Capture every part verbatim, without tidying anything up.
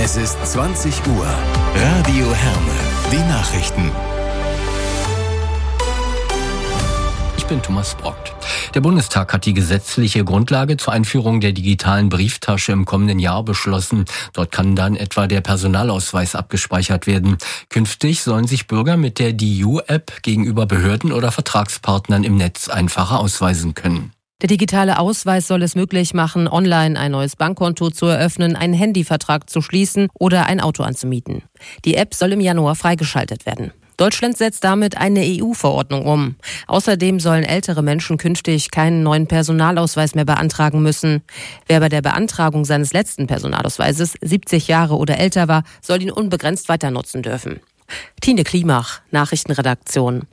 Es ist zwanzig Uhr. Radio Herne. Die Nachrichten. Ich bin Thomas Brockt. Der Bundestag hat die gesetzliche Grundlage zur Einführung der digitalen Brieftasche im kommenden Jahr beschlossen. Dort kann dann etwa der Personalausweis abgespeichert werden. Künftig sollen sich Bürger mit der D I U-App gegenüber Behörden oder Vertragspartnern im Netz einfacher ausweisen können. Der digitale Ausweis soll es möglich machen, online ein neues Bankkonto zu eröffnen, einen Handyvertrag zu schließen oder ein Auto anzumieten. Die App soll im Januar freigeschaltet werden. Deutschland setzt damit eine E U-Verordnung um. Außerdem sollen ältere Menschen künftig keinen neuen Personalausweis mehr beantragen müssen. Wer bei der Beantragung seines letzten Personalausweises siebzig Jahre oder älter war, soll ihn unbegrenzt weiter nutzen dürfen. Tine Klimach, Nachrichtenredaktion.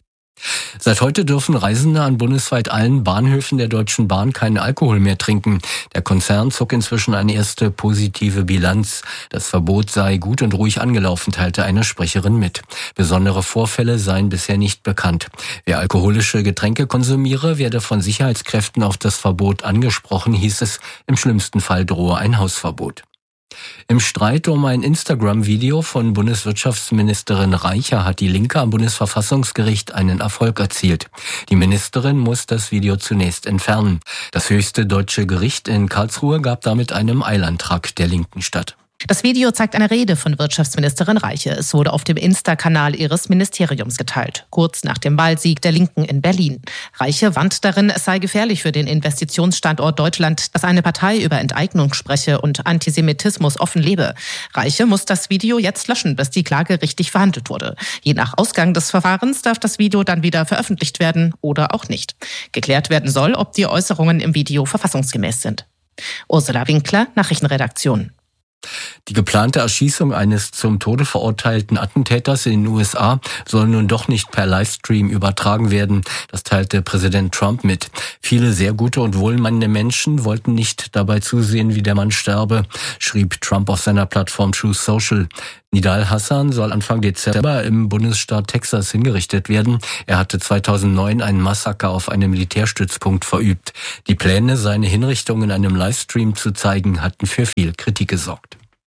Seit heute dürfen Reisende an bundesweit allen Bahnhöfen der Deutschen Bahn keinen Alkohol mehr trinken. Der Konzern zog inzwischen eine erste positive Bilanz. Das Verbot sei gut und ruhig angelaufen, teilte eine Sprecherin mit. Besondere Vorfälle seien bisher nicht bekannt. Wer alkoholische Getränke konsumiere, werde von Sicherheitskräften auf das Verbot angesprochen, hieß es. Im schlimmsten Fall drohe ein Hausverbot. Im Streit um ein Instagram-Video von Bundeswirtschaftsministerin Reiche hat die Linke am Bundesverfassungsgericht einen Erfolg erzielt. Die Ministerin muss das Video zunächst entfernen. Das höchste deutsche Gericht in Karlsruhe gab damit einem Eilantrag der Linken statt. Das Video zeigt eine Rede von Wirtschaftsministerin Reiche. Es wurde auf dem Insta-Kanal ihres Ministeriums geteilt, kurz nach dem Wahlsieg der Linken in Berlin. Reiche warnt darin, es sei gefährlich für den Investitionsstandort Deutschland, dass eine Partei über Enteignung spreche und Antisemitismus offen lebe. Reiche muss das Video jetzt löschen, bis die Klage richtig verhandelt wurde. Je nach Ausgang des Verfahrens darf das Video dann wieder veröffentlicht werden oder auch nicht. Geklärt werden soll, ob die Äußerungen im Video verfassungsgemäß sind. Ursula Winkler, Nachrichtenredaktion. Die geplante Erschießung eines zum Tode verurteilten Attentäters in den U S A soll nun doch nicht per Livestream übertragen werden. Das teilte Präsident Trump mit. Viele sehr gute und wohlmeinende Menschen wollten nicht dabei zusehen, wie der Mann sterbe, schrieb Trump auf seiner Plattform Truth Social. Nidal Hassan soll Anfang Dezember im Bundesstaat Texas hingerichtet werden. Er hatte zweitausendneun einen Massaker auf einem Militärstützpunkt verübt. Die Pläne, seine Hinrichtung in einem Livestream zu zeigen, hatten für viel Kritik gesorgt.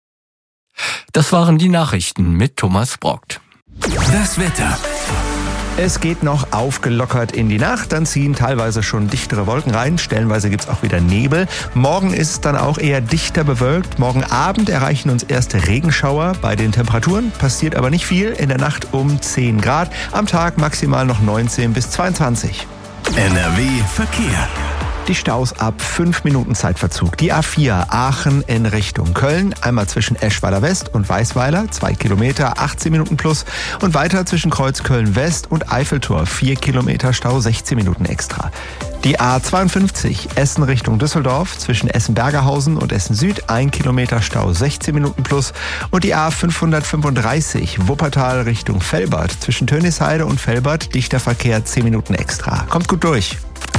Das waren die Nachrichten mit Thomas Brockt. Das Wetter. Es geht noch aufgelockert in die Nacht, dann ziehen teilweise schon dichtere Wolken rein, stellenweise gibt's auch wieder Nebel. Morgen ist es dann auch eher dichter bewölkt. Morgen Abend erreichen uns erste Regenschauer. Bei den Temperaturen passiert aber nicht viel, in der Nacht um zehn Grad, am Tag maximal noch neunzehn bis zweiundzwanzig. N R W Verkehr. Die Staus ab fünf Minuten Zeitverzug. Die A vier Aachen in Richtung Köln, einmal zwischen Eschweiler West und Weißweiler, zwei Kilometer, achtzehn Minuten plus. Und weiter zwischen Kreuzköln West und Eiffeltor, vier Kilometer Stau, sechzehn Minuten extra. Die A zweiundfünfzig Essen Richtung Düsseldorf, zwischen Essen-Bergerhausen und Essen Süd, ein Kilometer Stau, sechzehn Minuten plus. Und die A fünfhundertfünfunddreißig Wuppertal Richtung Velbert, zwischen Tönisheide und Velbert, dichter Verkehr, zehn Minuten extra. Kommt gut durch.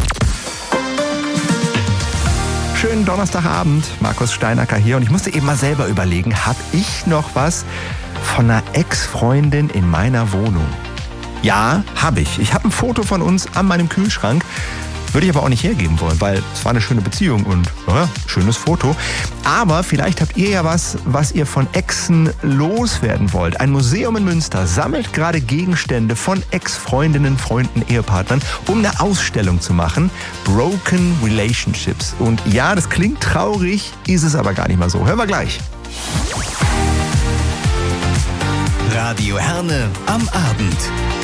Schönen Donnerstagabend, Markus Steinacker hier und ich musste eben mal selber überlegen, habe ich noch was von einer Ex-Freundin in meiner Wohnung? Ja, habe ich. Ich habe ein Foto von uns an meinem Kühlschrank, würde ich aber auch nicht hergeben wollen, weil es war eine schöne Beziehung und ja, schönes Foto. Aber vielleicht habt ihr ja was, was ihr von Exen loswerden wollt. Ein Museum in Münster sammelt gerade Gegenstände von Ex-Freundinnen, Freunden, Ehepartnern, um eine Ausstellung zu machen. Broken Relationships. Und ja, das klingt traurig, ist es aber gar nicht mal so. Hören wir gleich. Radio Herne am Abend.